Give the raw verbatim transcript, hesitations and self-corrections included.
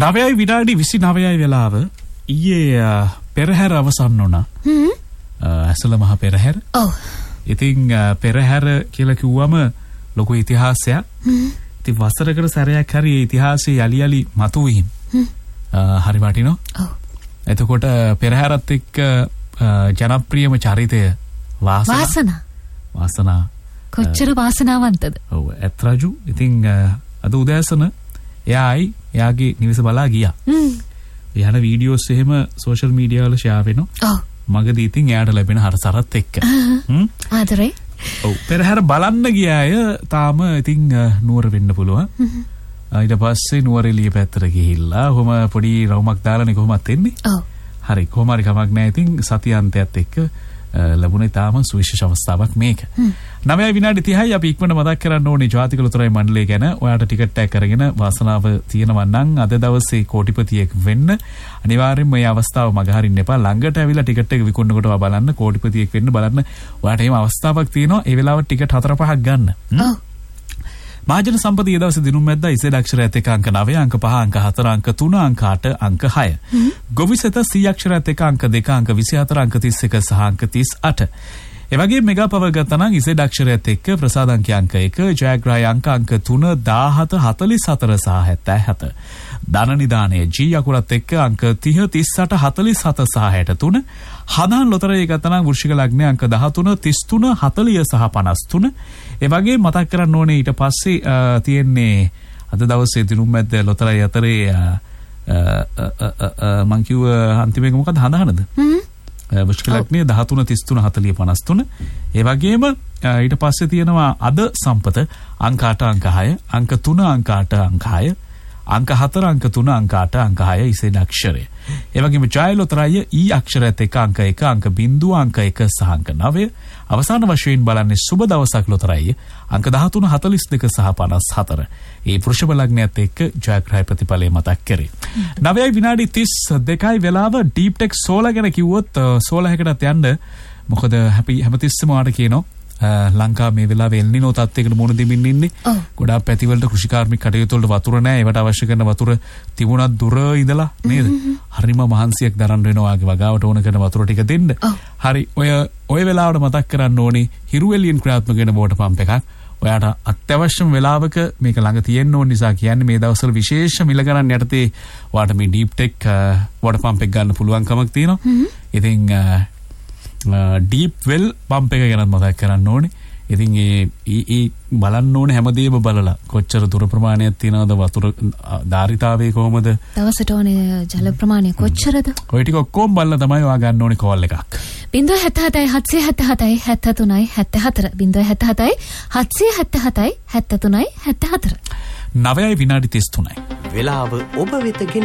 නවයයි විනාඩි විසිනවයයි වෙලාව ඊයේ පෙරහැර අවසන් වුණා. හ්ම්. ඇසළ මහ පෙරහැර. ඔව්. ඉතින් පෙරහැර කියලා කිව්වම ලොකු ඉතිහාසයක්. හ්ම්. ඉතින් වසරකට සැරයක් හරි ඉතිහාසයේ යලි යලි මතුවීම. හ්ම්. හරි වටිනවා. ඔව්. එතකොට පෙරහැරත් එක්ක ජනප්‍රියම චරිතය වාසනා. වාසනා. වාසනා. කොච්චර වාසනාවන්තද? ඔව්. ඇත් රජු. ඉතින් අද උදෑසන එයායි එයාගේ නිවස බලා ගියා. හ්ම්. යන වීඩියෝස් එහෙම සෝෂල් මීඩියා වල ෂෙයා වෙනවා. ඔව්. මගදී ඉතින් එයාට ලැබෙන හරසරත් එක්ක. හ්ම්. ආදරේ. ඔව්. පෙරහැර බලන්න ගිය අය තාම ඉතින් නුවර වෙන්න පුළුවන්. ඊට පස්සේ නුවර එළිය පැත්තට ගිහිල්ලා කොහොම පොඩි රවුමක් දාලානේ කොහොමත් එන්නේ. ඔව්. හරි කොහොම හරි කමක් නැහැ. ඉතින් සතියාන්තයත් එක්ක ලැබුණේ තාම සුවිශේෂ අවස්ථාවක් මේක. නවයයි විනාඩි තිහයි අපි ඉක්මනට මතක් කරන්න ඕනේ ජාතික ලොතරැයි මණ්ඩලය ගැන. ඔයාට ටිකට් එකක් අරගෙන වාසනාව තියෙනවා නම් අද දවසේ කෝටිපතියෙක් වෙන්න අනිවාර්යෙන්ම මේ අවස්ථාව මගහරින්න එපා. ළඟට ඇවිල්ලා ටිකට් එක විකුණනකොට බලන්න කෝටිපතියෙක් වෙන්න බලන්න. ඔයාට එහෙම අවස්ථාවක් තියෙනවා. ඒ වෙලාවට ටිකට් හතර පහක් ගන්න. ඔව්. මහජන සම්පතිය දවසේ දිනුම් මැද්දා ඉසෙඩ් අක්ෂරයත් එක්ක අංක නවය, අංක පහ, අංක හතර, අංක තුන, අංක අට, අංක හය. ගොවිසෙත සී අක්ෂරයත් එක්ක අංක දෙක, අංක විසිහතර, අංක තිස් එක සහ අංක තිස් අට. ඒ වගේම මෙගා පවර් ගත්තා නම් ඉසෙඩ් අක්ෂරයත් එක්ක ප්‍රසාද අංකය අංක එක, ජයග්‍රහය අංක අංක තුන, දාහත, හතළිස් හතර සහ හැත්තෑ හත. ධන නිදානයේ ජී අකුරත් එක්ක අංක තිහ, තිස් අට, හතළිස් හත සහ හැට තුන. හදාන් ලොතරැයි ගත්තා නම් වෘශ්චික ලග්නයේ අංක දහතුන, තිස් තුන, හතළිහ සහ පනස් තුන. ඒ වගේ මතක් කරන්න ඕනේ ඊට පස්සේ තියෙන්නේ අද දවසේ දිනුම් මැද්ද ලොතරැයි අතරේ මං කිව්ව අන්තිම එක මොකක්ද හදානද? හ්ම්. වෘශ්චික ලග්නයේ දහතුන, තිස් තුන, හතළිහ, පනස් තුන. ඒ වගේම ඊට පස්සේ තියෙනවා අද සම්පත අංක අට, අංක හය, අංක තුන, අංක අට, අංක හය. අංක හතර, අංක තුන, අංක අට, අංක හය ඉසෙඩ් අක්ෂරය. ඒ වගේම ජය ලොතරැයි ඊ අක්ෂරයත් එක්ක අංක එක, අංක බිංදුව, අංක එක සහ අංක නවය. අවසාන වශයෙන් බලන්නේ සුබ දවසක් ලොතරැයි අංක දහතුන, හතළිස් දෙක සහ පනස් හතර. ඒ පුරුෂ ලග්නයත් එක්ක ජයග්‍රහය ප්‍රතිඵලය මතක් කරේ. නවයයි විනාඩි තිස් දෙකයි වෙලාව. ඩීප් ටෙක් සෝලා ගැන කිව්වොත් සෝලා එකටත් යන්න. මොකද අපි හැමතිස්සෙම වාට කියනවා ලංකාව මේ වෙලාවේ එල් නිනෝ තත්ත්වයකට මුහුණ දෙමින් ඉන්නේ. ගොඩාක් පැතිවලට කෘෂිකාර්මික කටයුතු වලට වතුර නැහැ. ඒවට අවශ්‍ය කරන වතුර තිබුණත් දුර ඉඳලා නේද? හරිම මහන්සියක් දරන්න වෙනවා වගේ වගාවට ඕන කරන වතුර ටික දෙන්න. හරි ඔය ඔය වෙලාවට මතක් කරන්න ඕනේ හිරුවෙලියෙන් ක්‍රියාත්මක වෙන වෝටර් පම්ප් එකක්. ඔයාට අත්‍යවශ්‍යම වෙලාවක මේක ළඟ තියෙන්න ඕන නිසා කියන්නේ මේ දවස්වල විශේෂ මිල ගණන් යටතේ ඔයාට මේ ඩීප් ටෙක් වෝටර් පම්ප් එක ගන්න පුළුවන් කමක් තියෙනවා. ඉතින් ඩීප් වෙල් පම්ප් එක ගැන මතක් කරන්න ඕනේ. ඉතින් ඒ ඒ බලන්න ඕනේ හැමදේම බලලා කොච්චර දුර ප්‍රමාණයක් තියනවද වතුර ධාරිතාවයේ කොහමද දවසට ඕනේ ජල ප්‍රමාණය කොච්චරද ඔය ටික ඔක්කොම බලලා තමයි ඔයා ගන්න ඕනේ කෝල් එකක්. බිංදුව හැත්තෑ හතයි හත්සිය හැත්තෑ හතයි හැත්තෑ තුනයි හැත්තෑ හතර බිංදුව හැත්තෑ හතයි හත්සිය හැත්තෑ හතයි හැත්තෑ තුනයි හැත්තෑ හතර. නවයයි විනාඩි තිස් තුනයි වෙලාව ඔබ වෙත ගෙන